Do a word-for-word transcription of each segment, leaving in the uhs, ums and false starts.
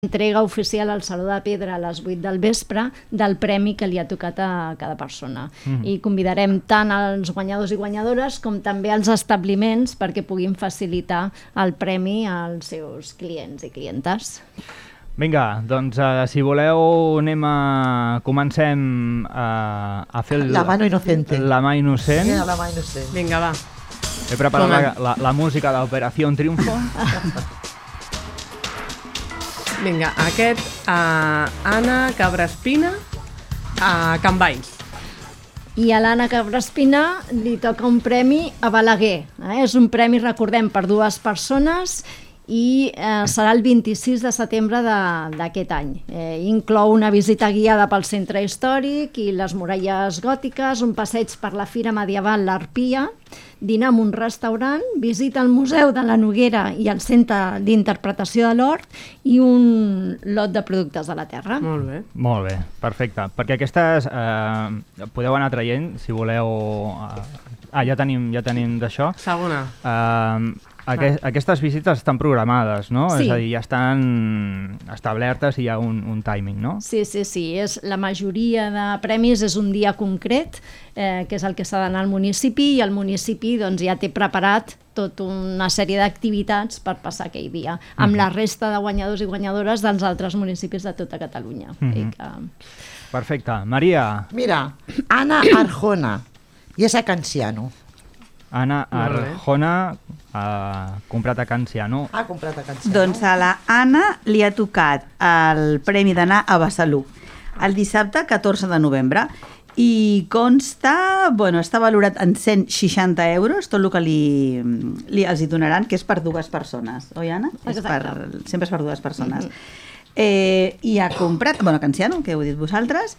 entrega oficial al Saló de Pedra a les vuit del vespre del premi que li ha tocat a cada persona. Mm. I convidarem tant als guanyadors i guanyadores com també als establiments perquè puguin facilitar el premi als seus clients i clientes. Vinga, doncs uh, si voleu anem a... comencem a, a fer el... La mano inocente. La mà innocent. Sí, la mà innocent. Vinga, va. He preparat la, la, la música d'Operació Triunfo. Vinga, aquest a Anna Cabraspina a Can Valls. I a l'Anna Cabraspina li toca un premi a Balaguer. Eh? És un premi, recordem, per dues persones i eh, serà el vint-i-sis de setembre d'aquest any. Eh, inclou una visita guiada pel centre històric i les muralles gòtiques, un passeig per la Fira Medieval l'Arpia, dinar en un restaurant, visita al Museu de la Noguera i al Centre d'Interpretació de l'Hort i un lot de productes de la terra. Molt bé. Molt bé, perfecte. Perquè aquestes eh, podeu anar traient, si voleu... Eh, ah, ja tenim, ja tenim d'això. Segona. Eh, Aquest, aquestes visites estan programades, no? Sí. És a dir, ja estan establertes i hi ha un, un timing, no? Sí, sí, sí. És, la majoria de premis és un dia concret, eh, que és el que s'ha d'anar al municipi, i el municipi doncs, ja té preparat tota una sèrie d'activitats per passar aquell dia, amb mm-hmm. la resta de guanyadors i guanyadores dels altres municipis de tota Catalunya. Mm-hmm. I que... Perfecte. Maria. Mira, Anna Arjona, i és a Canciano. Anna Arjona ha comprat a Canciano. Ha comprat a Canciano. Doncs a la Anna li ha tocat el premi d'anar a Besalú el dissabte catorze de novembre i consta, bueno, està valorat en cent seixanta euros, tot el que li, li els hi donaran, que és per dues persones, oi, Anna? És per, sempre és per dues persones. Mm-hmm. eh, I ha comprat, bueno, a Canciano, que heu dit vosaltres,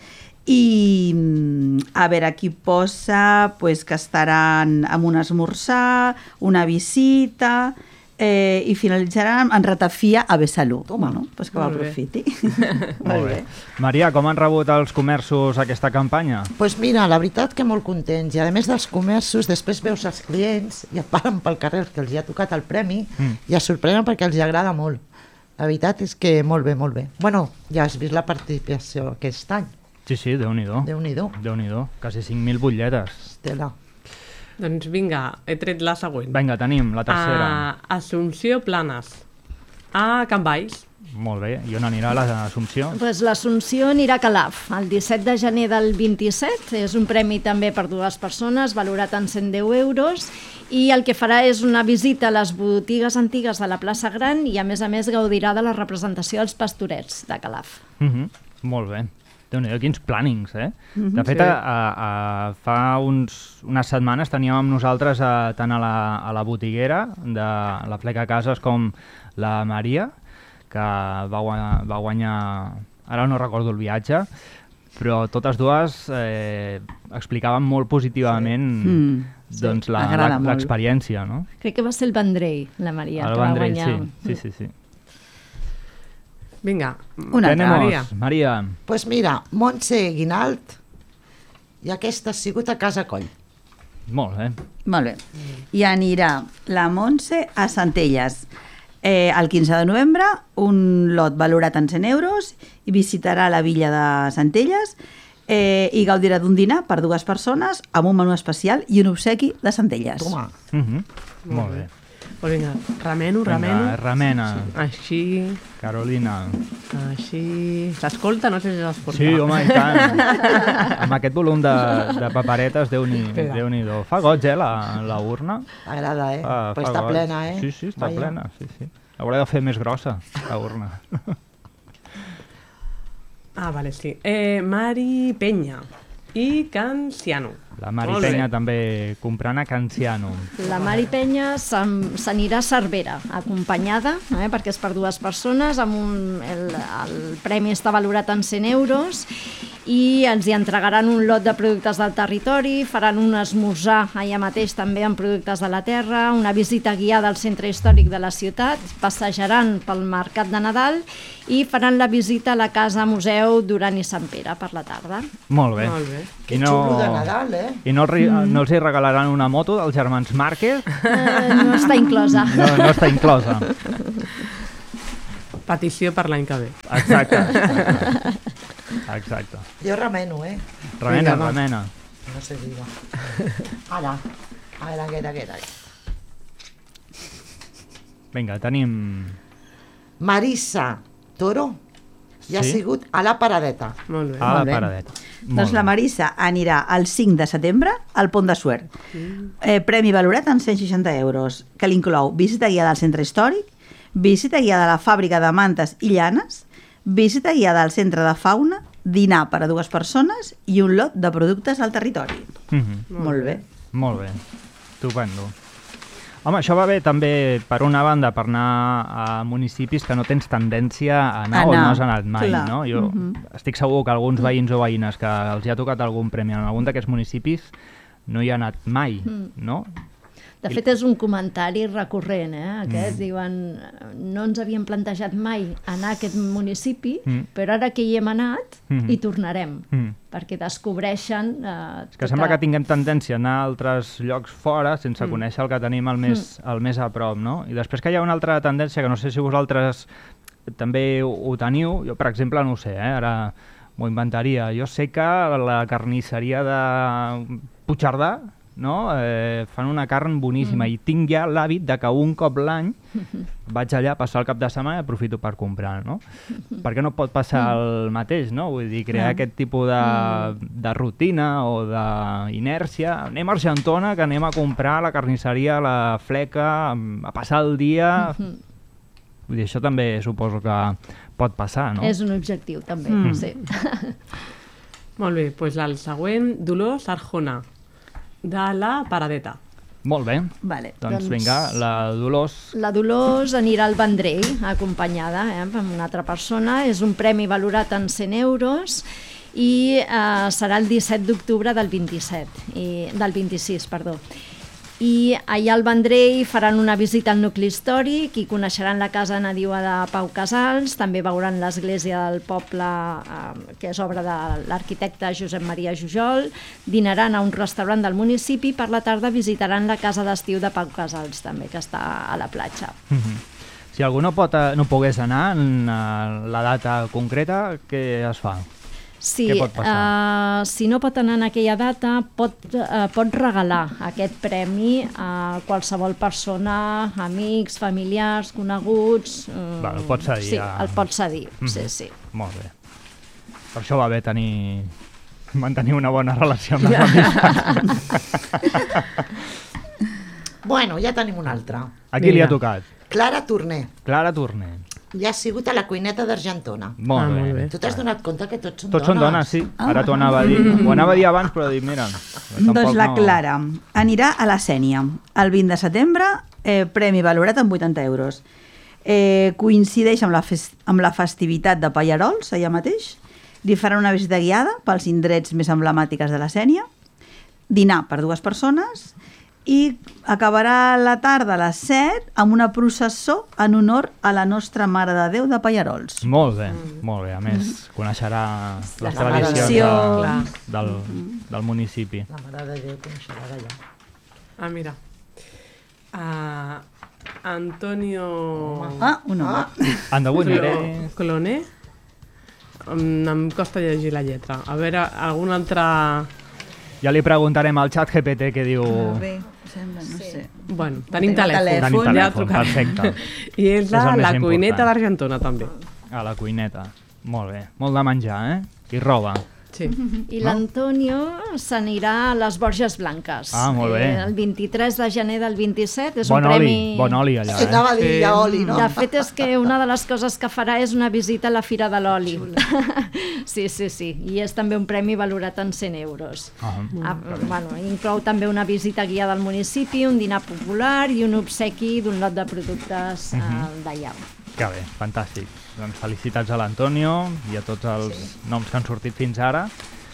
i a veure, aquí posa pues, que estaran amb un esmorzar, una visita eh, i finalitzaran en ratafia a Besalú. Toma, no? Pues que ho aprofiti. Molt bé. Maria, com han rebut els comerços aquesta campanya? Doncs pues mira, la veritat que molt contents, i a més dels comerços després veus els clients i et paren pel carrer que els hi ha tocat el premi mm. i es sorprenen perquè els hi agrada molt. La veritat és que molt bé, molt bé. Bueno, ja has vist la participació aquest any. Sí, sí, Déu-n'hi-do. Déu-n'hi-do. Déu-n'hi-do. Quasi cinc mil butlletes. Estela. Doncs vinga, he tret la següent. Vinga, tenim la tercera. A Assumpció Planes, a Can Valls. Molt bé. I on anirà l'Assumpció? Pues l'Assumpció anirà a Calaf, el disset de gener del vint-i-set. És un premi també per dues persones, valorat en cent deu euros, i el que farà és una visita a les botigues antigues de la plaça Gran i, a més a més, gaudirà de la representació dels pastorets de Calaf. Uh-huh. Molt bé. Déu-n'hi-do, quins plànings, eh? Mm-hmm. De fet, Sí. a, a, fa uns, unes setmanes teníem amb nosaltres a, tant a la, a la botiguera de la Fleca Cases com la Maria, que va, va guanyar, ara no recordo el viatge, però totes dues eh, explicaven molt positivament sí. Mm, doncs, sí. l'experiència, no? Crec que va ser el Vendrell, la Maria, El que va Vendrell, guanyar. sí, sí, sí. sí. Vinga, una altra. Tenemos, Maria. Doncs pues mira, Montse Guinalt, i aquesta ha sigut a Casa Coll. Molt bé. Molt bé. I anirà la Montse a Centelles. Eh, el quinze de novembre, un lot valorat en cent euros, i visitarà la villa de Centelles eh, i gaudirà d'un dinar per dues persones amb un menú especial i un obsequi de Centelles. Toma. Uh-huh. Molt bé. Pues vinga, remeno, remeno. Vinga, remena. Així, Carolina. així... S'escolta? No sé si s'escolta. Sí, home, i tant. Amb aquest volum de, de paperetes, Déu-n'hi Déu do. Fa goig, eh, la, la urna. Agrada, eh? Ah, Però fa està goig. plena, eh? Sí, sí, està Vaja. plena. Sí, sí. Haurà de fer més grossa, la urna. Ah, vale, sí. Eh, Mari Penya i Canciano. La Mari Molt bé. Penya també comprant a Canciano. La Mari Penya s'anirà a Cervera, acompanyada, eh, perquè és per dues persones, amb un, el, el premi està valorat en cent euros, i ens hi entregaran un lot de productes del territori, faran un esmorzar allà mateix també amb productes de la terra, una visita guiada al centre històric de la ciutat, passejaran pel mercat de Nadal i faran la visita a la casa museu Duran i Sant Pere per la tarda. Molt bé. Molt bé. Que xulo de Nadal, eh? I no, mm. no els hi regalaran una moto dels germans Márquez? Eh, no està inclosa. No, no està inclosa. Petició per l'any que ve. Exacte. Exacte. Jo remeno, eh? Remena, Vinga, va. remena. No se diga. Ara. A veure, aquest, aquest, aquest. Vinga, tenim... Marisa Toro ja ha Sí? sigut a la paradeta. Molt bé. A la Molt bé. paradeta. Doncs Molt la bé. Marisa anirà el cinc de setembre al Pont de Suert. Eh, premi valorat en cent seixanta euros, que l'inclou visita guiada al centre històric, visita guiada a la fàbrica de mantes i llanes, visita guiada al centre de fauna, dinar per a dues persones i un lot de productes al territori. Mhm. Molt bé. Molt bé. Estupendo. Home, això va bé també, per una banda, per anar a municipis que no tens tendència a anar, o Anar, no has anat mai, clar. no? Jo Mhm. estic segur que alguns veïns o veïnes que els hi ha tocat algun premi en algun d'aquests municipis no hi ha anat mai, no? De fet, és un comentari recurrent, eh? Aquest, mm. diuen, no ens havíem plantejat mai anar a aquest municipi, Mm. però ara que hi hem anat, Mhm. hi tornarem, Mm. perquè descobreixen... Eh, És que sembla que tinguem tendència a anar a altres llocs fora sense mm. conèixer el que tenim el més, el més a prop, no? I després que hi ha una altra tendència, que no sé si vosaltres també ho, ho teniu, jo per exemple no ho sé, eh? Ara m'ho inventaria, jo sé que la carnisseria de Puigcerdà, no? Eh, fan una carn boníssima mm. i tinc ja l'hàbit de que un cop l'any vaig allà a passar el cap de setmana i aprofito per comprar, no? Perquè no pot passar el mateix, no? Vull dir, crear No. aquest tipus de, de rutina o d'inèrcia. Anem a Argentona, que anem a comprar a la carnisseria, a la fleca, a passar el dia... Vull dir, això també suposo que pot passar, no? És un objectiu, també, Mm. sí. Molt bé, doncs el següent, Dolors Arjona, de la Paradeta. Molt bé. Vale. Doncs, Doncs- vinga, la Dolors... La Dolors anirà al Vendrell, acompanyada eh, amb una altra persona. És un premi valorat en cent euros i eh, serà el disset d'octubre del vint-i-set, i, del vint-i-sis, perdó. I allà al Vendrell faran una visita al nucli històric i coneixeran la casa nadiua de Pau Casals, també veuran l'església del poble, eh, que és obra de l'arquitecte Josep Maria Jujol, dinaran a un restaurant del municipi i per la tarda visitaran la casa d'estiu de Pau Casals, també, que està a la platja. Mhm. Si algú no, pot, eh, no pogués anar en eh, la data concreta, què es fa? Sí, Què pot passar? eh, si no pot anar en aquella data, pot, eh, pot regalar aquest premi a qualsevol persona, amics, familiars, coneguts... eh, Val, el pot cedir Sí, a- el pot cedir, Mhm. sí, sí. Molt bé. Per això va bé tenir... mantenir una bona relació amb les amistats. Bueno, ja tenim una altra. A qui li ha Vinga. tocat? Clara Torner Clara Torner. ja ha sigut a la cuineta d'Argentona. Molt, Ah, bé. molt bé. Tu t'has donat compte que tots són Tots dones? són dones, sí. Ara t'ho anava a dir. Ho anava a dir abans, però dic, mira... Doncs la Clara anirà a la Sènia el vint de setembre, eh, premi valorat en vuitanta euros. Eh, coincideix amb la, fes amb la festivitat de Pallarols, allà mateix. Li faran una visita guiada pels indrets més emblemàtics de la Sènia, dinar per dues persones i acabarà la tarda a les set amb una processó en honor a la nostra Mare de Déu de Pallarols. Molt bé, molt bé. A més, coneixerà les La tradicions tradició. de, del, del municipi. La Mare de Déu coneixerà d'allà. Ah, mira. Uh, Antonio... Ah, un home. En de Clo Bunyere... Cloné? Em, em costa llegir la lletra. A veure, algun altre... Ja li preguntarem al xat G P T què diu... Bé, sembla, no sé. Bueno, tenim Tenim telèfon. telèfon. Tenim Ja telèfon, trucarem. perfecte. I és És la, el més la cuineta important. d'Argentona, també. A la cuineta. Molt bé. Molt de menjar, eh? I roba. Sí. I l'Antonio s'anirà a les Borges Blanques. Ah, molt bé. Eh, el vint-i-tres de gener del vint-i-set és Bon un oli, premi... bon oli allà, Sí, eh? anava a dir Sí. ja oli, no? De fet, és que una de les coses que farà és una visita a la Fira de l'Oli. Sí, sí, sí. I és també un premi valorat en cent euros. Ah, Ah, bueno, inclou també una visita guiada al municipi, un dinar popular i un obsequi d'un lot de productes uh -huh. d'allà. que bé, fantàstic. Doncs felicitats a l'Antonio i a tots els sí. noms que han sortit fins ara.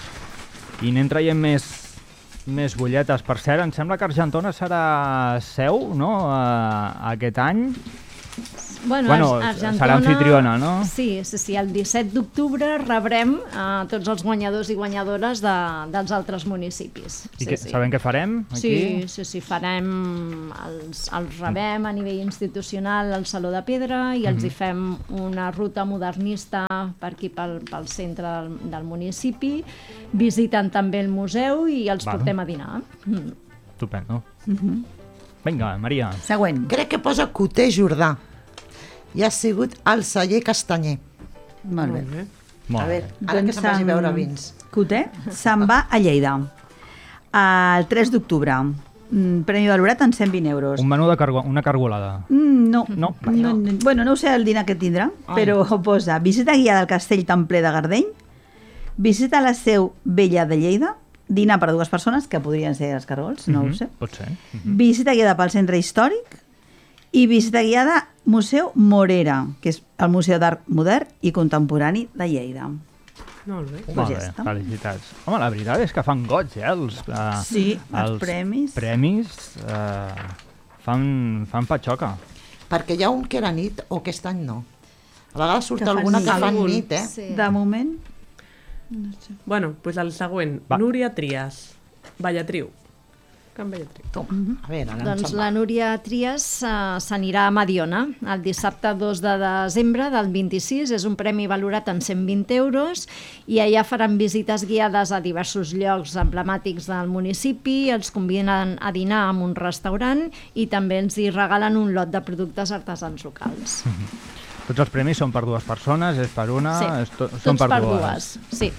I anem traient més, més butlletes. Per cert, em sembla que Argentona serà seu, no?, uh, aquest any. Bueno, Bueno, Argentona, serà anfitriona, no? Sí, sí, sí. El disset d'octubre rebrem a tots els guanyadors i guanyadores de, dels altres municipis. I Sí, que, sí. sabem què farem aquí? Sí, sí, sí, farem, els, els rebem a nivell institucional al Saló de Pedra i els hi fem una ruta modernista per aquí pel, pel centre del, del municipi, visiten també el museu i els Val. portem a dinar. Mm. Estupendo. Vinga, Maria. Següent. Crec que posa Coter Jordà. I ha sigut el celler Castanyer. Molt bé. Molt bé. Molt A bé. veure, ara que se'n vagi a veure vins. Coter se'n va a Lleida. El tres d'octubre. Mm, Premi valorat en cent vint euros. Un menú de cargo una cargolada. Mm, no. No? no, no. Bueno, no ho sé el dinar que tindrà, però posa visita guiada al castell templer de Gardeny, visita a la seu vella de Lleida, dinar per a dues persones, que podrien ser els cargols, no Mhm, ho sé. Pot ser. Visita guiada pel centre històric i visita guiada Museu Morera, que és el Museu d'Art Modern i Contemporani de Lleida. Molt bé. Pues Molt ja bé, està. felicitats. Home, la veritat és que fan goig, eh? Els, uh, Sí, els premis. premis uh, fan, fan patxoca. Perquè hi ha un que era nit o aquest any no. A vegades surt Que fan alguna nit. que fan Algun. nit, eh? Sí. De moment, Bueno, doncs el següent. Va. Núria Trias, Ballatriu. Can Ballatriu. Toma. A veure, ara Doncs ens la Núria Trias uh, s'anirà a Mediona el dissabte dos de desembre del vint-i-sis. És un premi valorat en cent vint euros i allà faran visites guiades a diversos llocs emblemàtics del municipi, els conviden a dinar en un restaurant i també els hi regalen un lot de productes artesans locals. Tots els premis són per dues persones, és per una, Sí, és to tots són per, per dues. dues. Sí.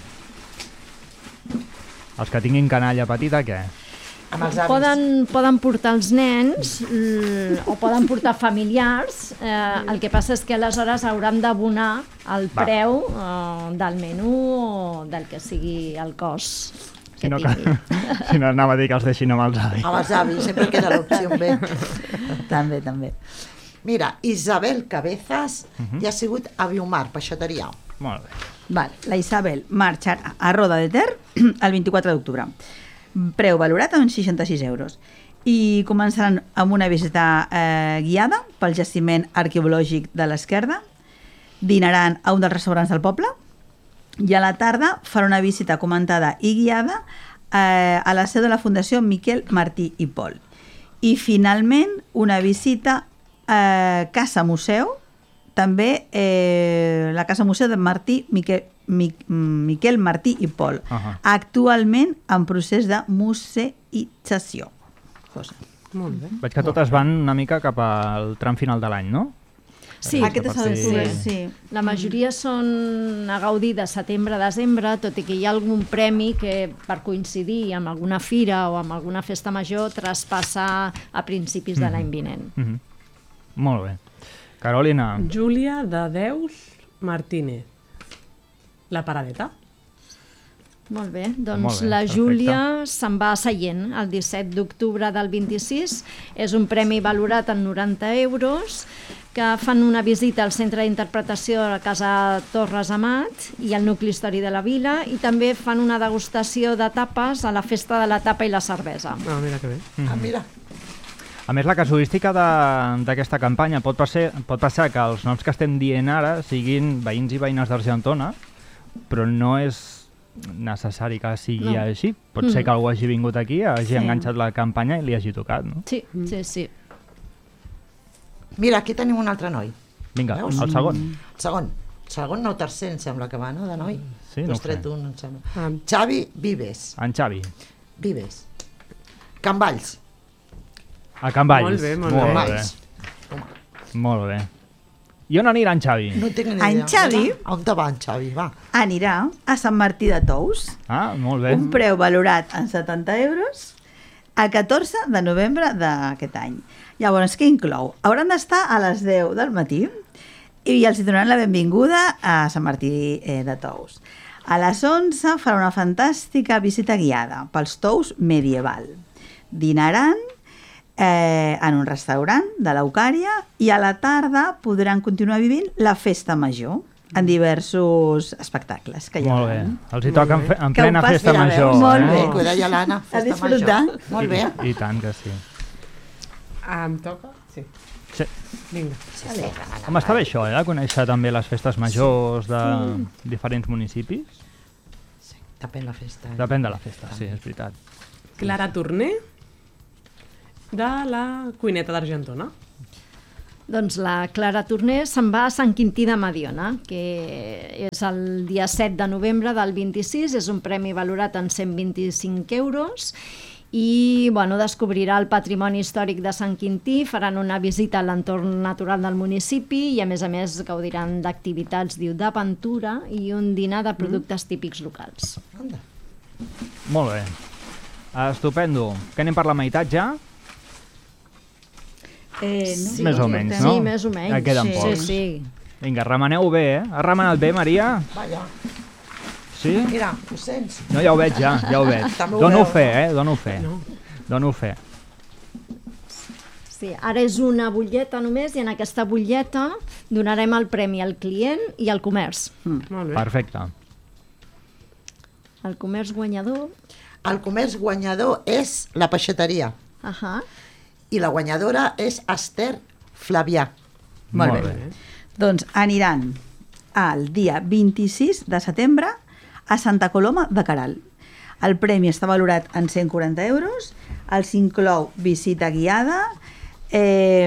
Els que tinguin canalla petita, què? amb els avis. Poden, poden portar els nens l- o poden portar familiars, eh, el que passa és que aleshores hauran d'abonar el Va. preu eh, del menú o del que sigui el cost que Si no, que, tingui. si no anava a dir que els deixin amb els avis. Amb els avis, sempre queda l'opció B. també, també. Mira, Isabel Cabezas Mhm. ja ha sigut a Biomar, peixateria. Molt bé. Val, la Isabel marxa a Roda de Ter el vint-i-quatre d'octubre. Preu valorat en seixanta-sis euros. I començaran amb una visita eh, guiada pel jaciment arqueològic de l'Esquerda, dinaran a un dels restaurants del poble i a la tarda farà una visita comentada i guiada eh, a la seu de la Fundació Miquel Martí i Pol. I finalment una visita a Casa Museu, també eh, la Casa Museu de Martí Miquel, Mi, Miquel Martí i Pol, Ahà. actualment en procés de museïtzació. Cosa. Molt bé. Veig que totes van una mica cap al tram final de l'any, no? Sí, Aquest és el Sí. sí. sí. la majoria són a gaudir de setembre a desembre, tot i que hi ha algun premi que per coincidir amb alguna fira o amb alguna festa major traspassa a principis de l'any vinent. Mhm. Molt bé. Carolina, Júlia de Deus Martínez. La paradeta. Molt bé, doncs Molt bé, la perfecte. Júlia se'n va a Sallent el disset d'octubre del vint-i-sis. És un premi valorat en noranta euros, que fan una visita al centre d'interpretació de la Casa Torres Amat i al nucli històric de la vila, i també fan una degustació de tapes a la festa de la tapa i la cervesa. Ah, mira que bé. Ah, mira. a més la casuística de- d'aquesta campanya pot passar, pot passar que els noms que estem dient ara siguin veïns i veïnes d'Argentona, però no és necessari que sigui No. així. Pot Mm. ser que algú hagi vingut aquí, hagi Sí. enganxat la campanya i li hagi tocat, no? Sí, sí, sí. Mira, aquí tenim un altre noi. Vinga, Veus? el segon. El segon. El segon no, tercer, em sembla que va, no, de noi? Sí, Tu no has ho tret sé. un, em sembla. Ah, Xavi Vives. En Xavi. Vives. Can Valls. A Can Valls. Molt bé, molt molt bé. bé. Valls. Home, Molt bé. I on anirà en Xavi? no tinc ni En idea. Xavi? A on te va en Xavi? Va. Anirà a Sant Martí de Tous, Ah, molt bé. un preu valorat en setanta euros, el catorze de novembre d'aquest any. Llavors, què inclou? Hauran d'estar a les deu del matí i els hi donaran la benvinguda a Sant Martí eh, de Tous. A les onze farà una fantàstica visita guiada pels Tous medieval. Dinaran eh, en un restaurant de l'Eucària i a la tarda podran continuar vivint la festa major en diversos espectacles que hi ha. Molt bé. Els hi toca en, fe- en Que ho plena passi, festa mira, major. veus? Molt eh? bé. Que ho deia l'Anna, A festa disfrutar. major. Molt bé. I, I tant que sí. em toca Sí. Sí. Vinga. Home, està bé això, eh? De conèixer també les festes majors de diferents municipis. Sí, depèn la festa. Eh? Depèn de la festa, sí, és veritat. Clara Torner, de la Cuineta d'Argentona. Doncs la Clara Torner se'n va a Sant Quintí de Mediona, que és el dia set de novembre del vint-i-sis, és un premi valorat en cent vint-i-cinc euros, i bueno, descobrirà el patrimoni històric de Sant Quintí, faran una visita a l'entorn natural del municipi i a més a més gaudiran d'activitats, diu, d'aventura i un dinar de productes típics locals. Anda. Molt bé. Estupendo. Que anem per la meitat ja? Eh, no? Sí, Més o menys, no? Sí, més o menys. Ja queden sí, pocs. sí, sí. Vinga, remeneu bé, eh? Has remenat bé, Maria? Vaja, Sí? mira, ho sents? No, ja ho veig, ja, ja ho veig. També ho Dono veu. fe, eh? Dono fe. No. Dono fe. Sí, ara és una butlleta només i en aquesta butlleta donarem el premi al client i al comerç. Molt bé. Perfecte. El comerç guanyador... El comerç guanyador és la peixateria Ahà. i la guanyadora és Esther Flavià. Molt, Molt bé. bé. Doncs aniran el dia vint-i-sis de setembre a Santa Coloma de Queralt. El premi està valorat en cent quaranta euros, els inclou visita guiada, eh,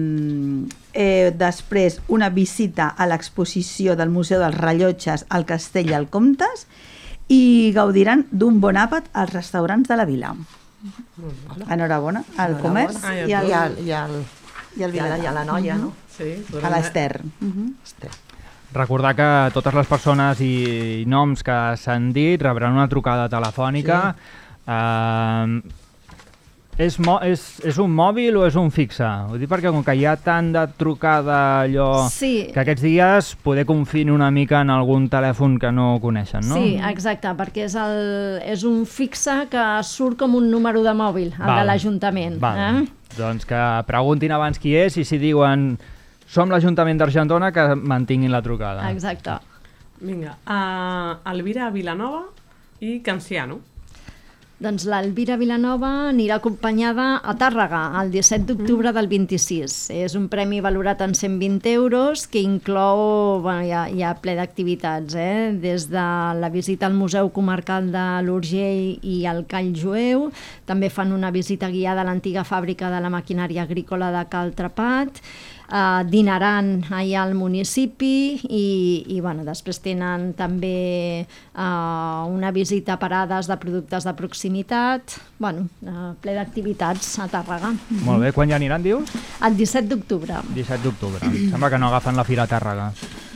eh, després una visita a l'exposició del Museu dels Rellotges al Castell del Comtes i gaudiran d'un bon àpat als restaurants de la vila. Enhorabona al comerç Ah, i I, al, al, i, al, i al i, a, la, i a la noia, no? Sí, a l'Ester. Esther. Recordar que totes les persones i noms que s'han dit rebran una trucada telefònica. Sí. Uh, és, mo és, és un mòbil o és un fixe? Ho dic perquè com que hi ha tant de trucada allò Sí. que aquests dies poder confin una mica en algun telèfon que no coneixen, no? Sí, exacte, perquè és, el, és un fixe que surt com un número de mòbil, el Val. de l'Ajuntament. Val. Eh? Doncs que preguntin abans qui és i si diuen som l'Ajuntament d'Argentona, que mantinguin la trucada. Exacte. Vinga, uh, Elvira Vilanova i Canciano. Doncs l'Elvira Vilanova anirà acompanyada a Tàrrega el disset d'octubre del vint-i-sis. És un premi valorat en cent vint euros que inclou, bueno, hi ha, hi ha ple d'activitats, eh? Des de la visita al Museu Comarcal de l'Urgell i al Call Jueu, també fan una visita guiada a l'antiga fàbrica de la maquinària agrícola de Cal Trepat, Uh, dinaran allà al municipi i, i bueno, després tenen també uh, una visita a parades de productes de proximitat, bueno, uh, ple d'activitats a Tàrrega. Molt bé, quan ja aniran, dius? El disset d'octubre. disset d'octubre. Sembla que no agafen la Fira a Tàrrega,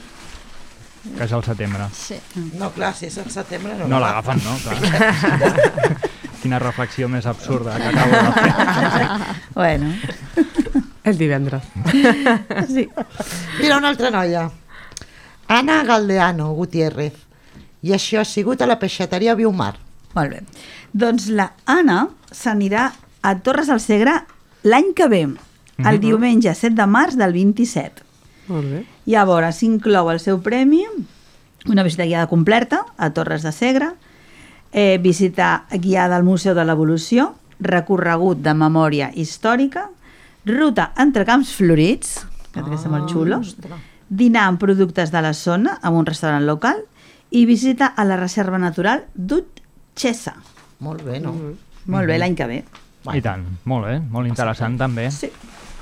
que és al setembre. Sí. No, clar, si és al setembre no, No l'agafen, no? Clar. Quina reflexió més absurda que acabo de fer. Bueno, El divendres. sí. Mira, una altra noia. Anna Galdeano Gutiérrez. I això ha sigut a la peixateria Viumar. Molt bé. Doncs la Anna s'anirà a Torres del Segre l'any que ve, el diumenge set de març del vint-i-set. Molt bé. Llavors s'inclou el seu premi, una visita guiada completa a Torres de Segre, eh, visita guiada al Museu de l'Evolució, recorregut de memòria històrica, ruta entre camps florits, que ah, és molt xulo, dinar amb productes de la zona, en un restaurant local, i visita a la reserva natural d'Utxessa. Molt bé, no? Mm. Molt bé, l'any que ve. I tant, molt bé, molt interessant també. Sí.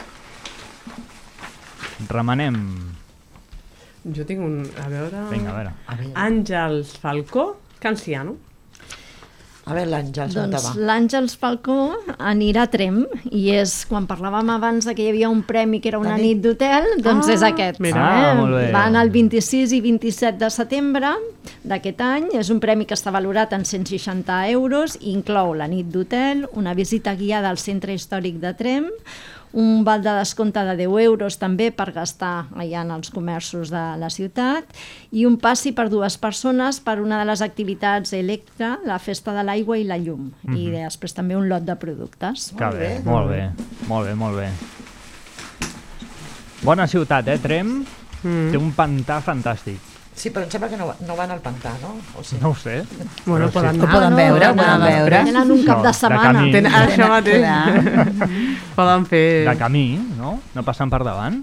Remenem. Jo tinc un... A veure... Vinga, a veure. A veure, Àngels Falcó, Canciano. a veure l'Àngels, on te Doncs va? l'Àngels Falcó anirà a Trem i és, quan parlàvem abans de que hi havia un premi que era una La nit nit. d'hotel, doncs Ah, és aquest. mira. Ah, molt bé. Van el vint-i-sis i vint-i-set de setembre d'aquest any. És un premi que està valorat en cent seixanta euros i inclou la nit d'hotel, una visita guiada al centre històric de Trem, un val de descompte de deu euros també per gastar allà en els comerços de la ciutat i un passi per dues persones per una de les activitats Electra, la festa de l'aigua i la llum. I després també un lot de productes. Que bé, molt bé, molt bé, molt bé. Bona ciutat, eh, Trem? Mm. Té un pantà fantàstic. Sí, però em sembla que no, no van al pantà, no? O sí? No ho sé. Bueno, Però poden sí. Ho anar. poden veure, ho no, poden no, veure. Tenen un cap No, de de setmana. camí. Tenen, això mateix. Clar. Poden fer... De camí, no? No passen per davant.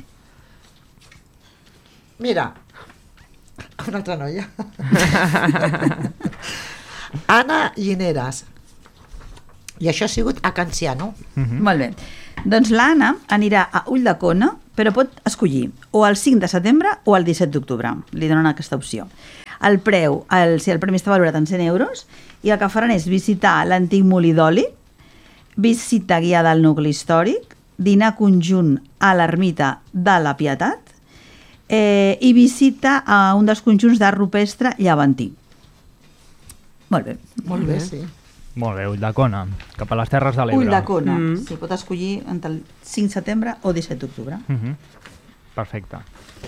Mira, una altra noia. Anna Llineres. I això ha sigut a Canciano. Mhm. Molt bé. Doncs l'Anna anirà a Ulldecona, però pot escollir o el cinc de setembre o el disset d'octubre. Li donen aquesta opció. El preu, el, si el premi està valorat en cent euros, i el que faran és visitar l'antic molí d'oli, visita guiada al nucli històric, dinar conjunt a l'ermita de la Pietat eh, i visita a un dels conjunts d'art rupestre llevantí. Molt bé. Molt bé, sí. Molt bé, Ulldecona, cap a les Terres de l'Ebre. Ulldecona. Mm. Sí, pot escollir entre el cinc de setembre o disset d'octubre. Mhm. Perfecte.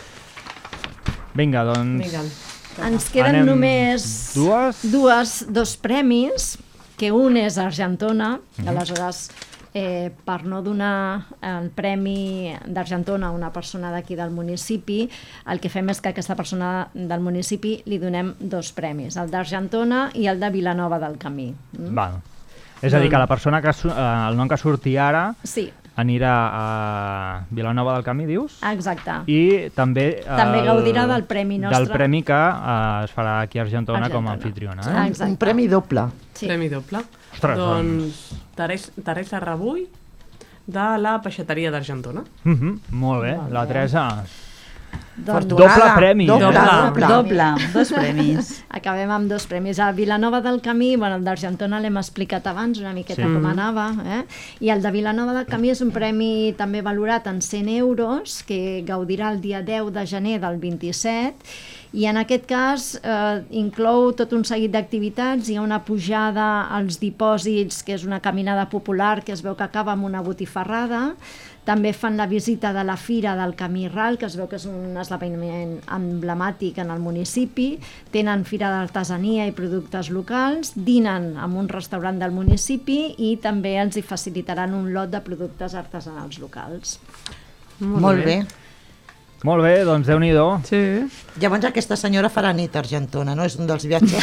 Vinga, doncs... Vinga. Ens queden Anem només dues? dues, dos premis, que un és Argentona, aleshores eh, per no donar el premi d'Argentona a una persona d'aquí del municipi, el que fem és que a aquesta persona del municipi li donem dos premis, el d'Argentona i el de Vilanova del Camí. Mm? Val. És a dir, que la persona que su- eh, el nom que surti ara Sí, anirà a Vilanova del Camí, dius? exacte. I també... També gaudirà del premi nostre. Del premi que eh, es farà aquí a Argentona, Argentona. com a anfitriona. Ah, Eh? exacte. Un premi doble. Sí. Premi doble. Ostres, doncs Teresa, Teresa Rebull, de la peixateria d'Argentona. Mhm, molt bé, Molt la bé. Teresa. Doncs Doble premi. Doble, Doble. doble. Doble, dos premis. acabem amb dos premis. A Vilanova del Camí, bueno, el d'Argentona l'hem explicat abans una miqueta Sí. com anava, eh? I el de Vilanova del Camí és un premi també valorat en cent euros, que gaudirà el dia deu de gener del vint-i-set, i en aquest cas eh, inclou tot un seguit d'activitats. Hi ha una pujada als dipòsits, que és una caminada popular que es veu que acaba amb una botifarrada. També fan la visita de la Fira del Camí Ral, que es veu que és un esdeveniment emblemàtic en el municipi. Tenen fira d'artesania i productes locals, dinen en un restaurant del municipi i també els hi facilitaran un lot de productes artesanals locals. Molt bé. Molt bé, doncs Déu-n'hi-do. Sí. Llavors aquesta senyora farà nit a Argentona, no? És un dels viatges.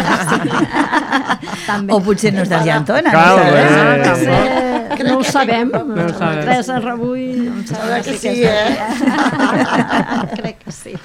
També. O potser no és d'Argentona. Cau, no eh? sabem. Potser no ho sabem. No ho sabem. Teresa Rebull, em sembla Sembla que que sí, és de- eh? Crec que sí.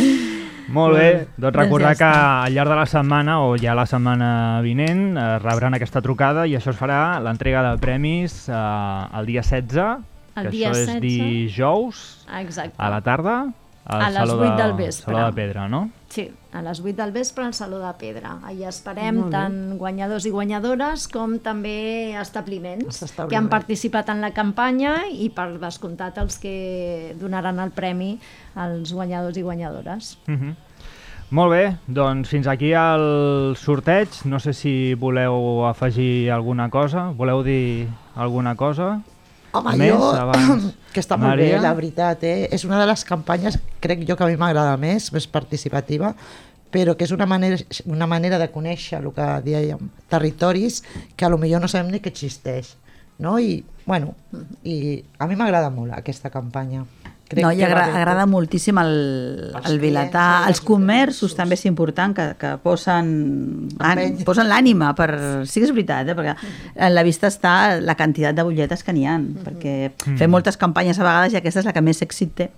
Molt bé, doncs recordar Doncs ja que al llarg de la setmana o ja la setmana vinent eh, rebran aquesta trucada i això es farà l'entrega de premis eh, el dia setze, El que dia això és setze. dijous Exacte. a la tarda al A les Saló vuit de, del vespre. Saló de Pedra, no? Sí, a les vuit del vespre al Saló de Pedra. Allà esperem Molt bé. tant guanyadors i guanyadores com també establiments, Els establiments. que han participat en la campanya i per descomptat els que donaran el premi als guanyadors i guanyadores. Mhm. Molt bé, doncs fins aquí el sorteig. No sé si voleu afegir alguna cosa. Voleu dir alguna cosa? Home, Més, jo, abans. que està molt Maria? bé, la veritat, eh? És una de les campanyes, crec jo, que a mi m'agrada més, més participativa, però que és una manera, una manera de conèixer el que dèiem, territoris que a lo millor no sabem ni que existeix, no? I, bueno, i a mi m'agrada molt aquesta campanya. Crec No, i que va agra bé agrada tot. moltíssim el, Els el vilatà. clients, Els els comerços interessos. també és important que, que posen, an, Empeny. posen l'ànima per... Sí que és veritat, eh? Perquè en la vista està la quantitat de butlletes que n'hi ha, perquè fem moltes campanyes a vegades i aquesta és la que més èxit té.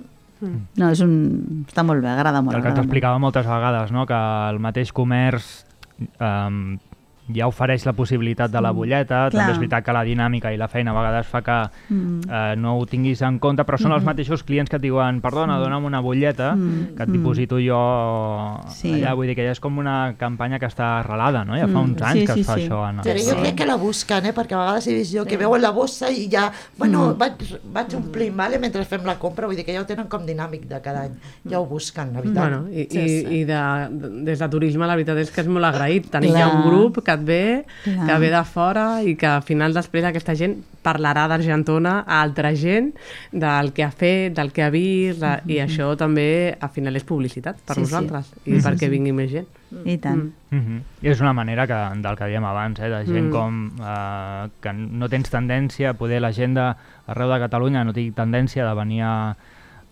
No, és un... està molt bé, agrada molt. El que agrada molt. t'explicava moltes vegades, no? Que el mateix comerç um, ja ofereix la possibilitat de la butlleta, Clar. també és veritat que la dinàmica i la feina a vegades fa que Mm. eh, no ho tinguis en compte, però són els mateixos clients que et diuen perdona, dona'm una butlleta, Mm. que et diposito jo Sí. allà, vull dir que ja és com una campanya que està arrelada, no? Ja fa Mm. uns anys Sí, que sí, es fa sí. això. En... Però jo Sí. crec que la busquen, eh? Perquè a vegades he vist jo que veuen la bossa i ja, bueno, Mm. vaig, vaig omplint, vale? Mentre fem la compra, vull dir que ja ho tenen com dinàmic de cada any, ja ho busquen, la veritat. Bueno, i, Sí, i, sí. i de, de, des de turisme la veritat és que és molt agraït tenir Clar. ja un grup que et ve, Clar. que ve de fora i que al final després aquesta gent parlarà d'Argentona a altra gent, del que ha fet, del que ha vist, de, i això també al final és publicitat per Sí, sí. nosaltres i perquè vingui més gent. I tant. Mm. Mhm. I és una manera que, del que dèiem abans, eh, de gent Mm. com eh, que no tens tendència, poder la gent d'arreu de Catalunya no tingui tendència de venir a,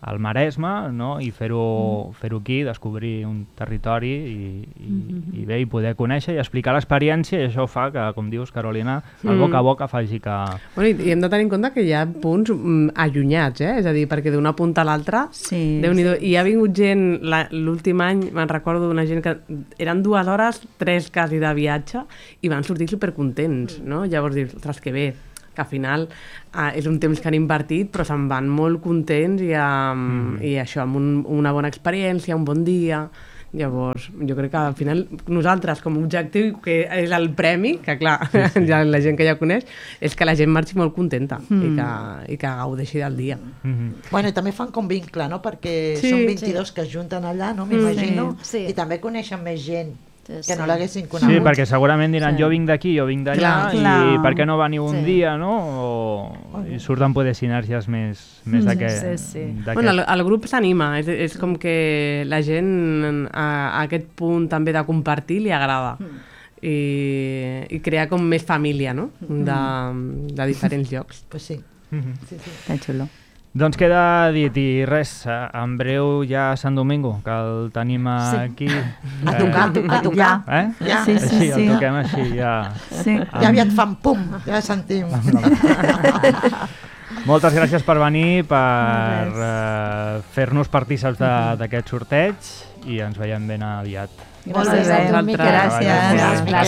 al Maresme, no? I fer-ho mm. fer-ho aquí, descobrir un territori i, i, mm-hmm. i bé, i poder conèixer i explicar l'experiència, i això fa que, com dius, Carolina, el boca a boca faci que... Bueno, i, i hem de tenir en compte que hi ha punts mm, allunyats, eh? És a dir, perquè d'una punta a l'altra, sí, Déu-n'hi-do. I ha vingut gent, l'últim any, me'n recordo d'una gent que eren dues hores, tres quasi de viatge, i van sortir supercontents, no? Llavors dius, ostres, que bé, que al final eh, és un temps que han invertit, però se'n van molt contents i, amb, mm. i això, amb un, una bona experiència, un bon dia. Llavors, jo crec que al final nosaltres, com a objectiu, que és el premi, que clar, sí, sí. ja la gent que ja coneix, és que la gent marxi molt contenta mm. i, que, i que gaudeixi del dia. Mm-hmm. Bueno, i també fan com vincle, no? Perquè sí, són vint-i-dos sí. que es junten allà, no? M'imagino. Sí, sí. I també coneixen més gent sí, que no l'haguessin Sí, conegut. perquè segurament diran, Sí. jo vinc d'aquí, jo vinc d'allà, Clar, i clar. per què no veniu un Sí. dia, no? O, i surten poder sinergies més, més d'aquest... sí, sí. Bueno, el, el grup s'anima, és, és com que la gent a, a aquest punt també de compartir li agrada. I, i crear com més família, no? De, de diferents llocs. Pues sí. Mhm. sí, sí. Tan xulo. Doncs queda dit, i res, eh, en breu ja Sant Domingo, que el tenim aquí. A tocar, a tocar. Eh? Ja. Sí, sí, Així, sí. el toquem així, ja. Sí. Ja aviat fan pum, ja sentim. Moltes gràcies per venir, per uh, fer-nos partíceps d'aquest sorteig, i ens veiem ben aviat. Gràcies a tu, Miquel. Gràcies. Gràcies.